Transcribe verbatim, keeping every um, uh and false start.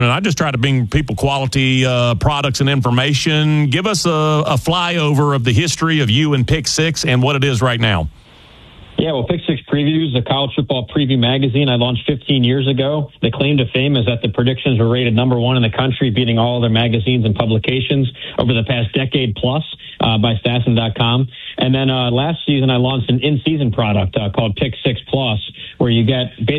And I just try to bring people quality uh, products and information. Give us a, a flyover of the history of you and Pick Six and what it is right now. Yeah, well, Pick Six Previews, a college football preview magazine I launched fifteen years ago. The claim to fame is that the predictions were rated number one in the country, beating all other magazines and publications over the past decade plus uh, by Stassen dot com. And then uh, last season, I launched an in-season product uh, called Pick Six Plus, where you get